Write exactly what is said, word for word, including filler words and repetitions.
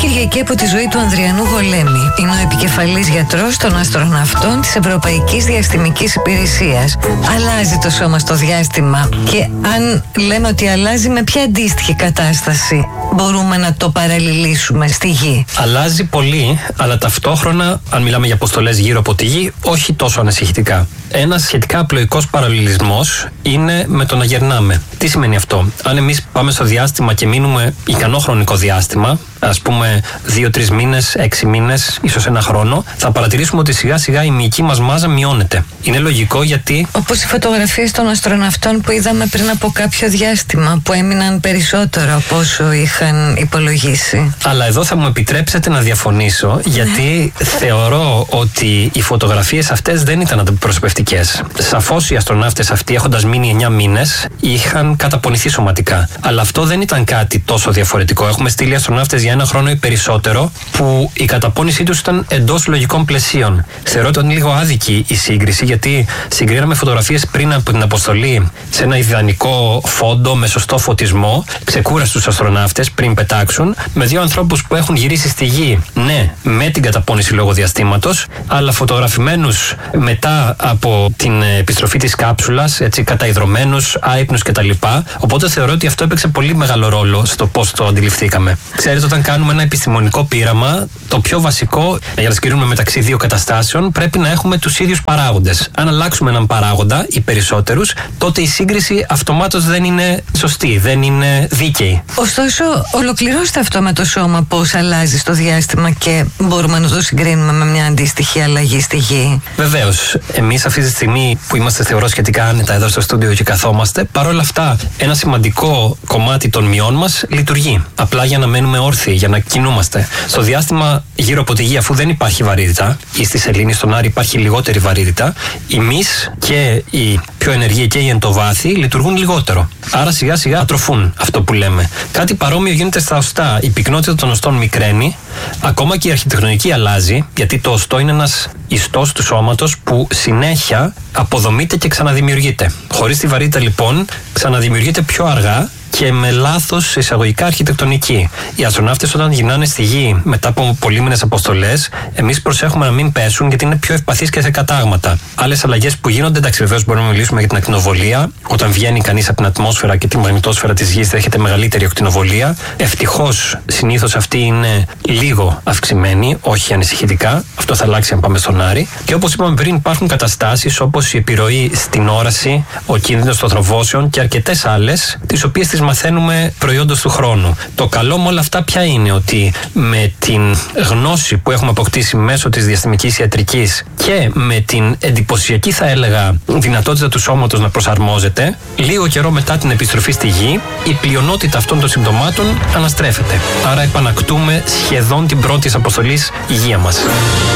Κυριακή από τη ζωή του Ανδριανού Γολέμη. Είναι ο επικεφαλής γιατρός των αστροναυτών της Ευρωπαϊκής Διαστημικής Υπηρεσίας. Αλλάζει το σώμα στο διάστημα και αν λέμε ότι αλλάζει, με ποια αντίστοιχη κατάσταση μπορούμε να το παραλληλήσουμε στη Γη? Αλλάζει πολύ, αλλά ταυτόχρονα, αν μιλάμε για αποστολές γύρω από τη Γη, όχι τόσο ανησυχητικά. Ένας σχετικά απλοϊκός παραλληλισμός είναι με το να γερνάμε. Τι σημαίνει αυτό? Αν εμείς πάμε στο διάστημα και μείνουμε ικανό χρονικό διάστημα, ας πούμε δύο-τρεις μήνες, έξι μήνες, ίσως ένα χρόνο, θα παρατηρήσουμε ότι σιγά σιγά η μυϊκή μας μάζα μειώνεται. Είναι λογικό γιατί. Όπως οι φωτογραφίες των αστροναυτών που είδαμε πριν από κάποιο διάστημα, που έμειναν περισσότερο από όσο είχαν υπολογίσει. Αλλά εδώ θα μου επιτρέψετε να διαφωνήσω, γιατί θεωρώ ότι οι φωτογραφίες αυτές δεν ήταν αντιπροσωπευτικές. Σαφώς οι αστροναύτες αυτοί, έχοντας μείνει εννιά μήνες, είχαν καταπονηθεί σωματικά. Αλλά αυτό δεν ήταν κάτι τόσο διαφορετικό. Έχουμε στείλει αστροναύτες για ένα χρόνο ή περισσότερο, που η καταπώνησή τους ήταν εντός λογικών πλαισίων. Θεωρώ ότι είναι λίγο άδικη η σύγκριση, γιατί συγκρίναμε φωτογραφίες πριν από την αποστολή σε ένα ιδανικό φόντο με σωστό φωτισμό, ξεκούραστους αστροναύτες πριν πετάξουν, με δύο ανθρώπους που έχουν γυρίσει στη Γη, ναι, με την καταπώνηση λόγω διαστήματος, αλλά φωτογραφημένους μετά από την επιστροφή της κάψουλας, έτσι, καταϊδρωμένους, άυπνους κτλ. Οπότε θεωρώ ότι αυτό έπαιξε πολύ μεγάλο ρόλο στο πώς το αντιληφθήκαμε. Ξέρετε, όταν κάνουμε ένα επιστημονικό πείραμα, το πιο βασικό για να συγκρίνουμε μεταξύ δύο καταστάσεων πρέπει να έχουμε τους ίδιους παράγοντες. Αν αλλάξουμε έναν παράγοντα ή περισσότερους, τότε η σύγκριση αυτομάτως δεν είναι σωστή, δεν είναι δίκαιη. Ωστόσο, ολοκληρώστε αυτό με το σώμα, πώς αλλάζει στο διάστημα και μπορούμε να το συγκρίνουμε με μια αντίστοιχη αλλαγή στη Γη. Βεβαίως. Εμείς αυτή τη στιγμή που είμαστε, θεωρώ, σχετικά άνετα εδώ στο στούντιο και καθόμαστε, παρόλα αυτά ένα σημαντικό κομμάτι των μειών μας λειτουργεί. Απλά για να μένουμε όρθιοι, για να κινούμαστε. Στο διάστημα γύρω από τη Γη, αφού δεν υπάρχει βαρύτητα, ή στη σελήνη, στον Άρη υπάρχει λιγότερη βαρύτητα, οι μυς και οι πιο ενεργοί και οι εντοβάθοι λειτουργούν λιγότερο. Άρα σιγά σιγά ατροφούν, αυτό που λέμε. Κάτι παρόμοιο γίνεται στα οστά. Η πυκνότητα των οστών μικραίνει, ακόμα και η αρχιτεκτονική αλλάζει, γιατί το οστό είναι ένας ιστός του σώματος που συνέχεια αποδομείται και ξαναδημιουργείται. Χωρίς τη βαρύτητα, λοιπόν, ξαναδημιουργείται πιο αργά και με λάθος εισαγωγικά αρχιτεκτονική. Οι αστροναύτες, όταν γυρνάνε στη Γη μετά από πολύμηνες αποστολές, εμείς προσέχουμε να μην πέσουν, γιατί είναι πιο ευπαθείς και σε κατάγματα. Άλλες αλλαγές που γίνονται, εντάξει, βεβαίως μπορούμε να μιλήσουμε για την ακτινοβολία. Όταν βγαίνει κανείς από την ατμόσφαιρα και τη μαγνητόσφαιρα της Γης, δέχεται μεγαλύτερη ακτινοβολία. Ευτυχώς, συνήθως αυτή είναι λίγο αυξημένη, όχι ανησυχητικά. Αυτό θα αλλάξει αν πάμε στον Άρη. Και όπως είπαμε πριν, υπάρχουν καταστάσεις όπως η επιρροή στην όραση, ο κίνδυνος των θρομβώσεων και αρκετές άλλες, τις οποίες τις μαθαίνουμε προϊόντος του χρόνου. Το καλό με όλα αυτά ποια είναι? Ότι με την γνώση που έχουμε αποκτήσει μέσω της διαστημικής ιατρικής και με την εντυπωσιακή, θα έλεγα, δυνατότητα του σώματος να προσαρμόζεται, λίγο καιρό μετά την επιστροφή στη Γη, η πλειονότητα αυτών των συμπτωμάτων αναστρέφεται. Άρα επανακτούμε σχεδόν την πρώτη αποστολής υγεία μας.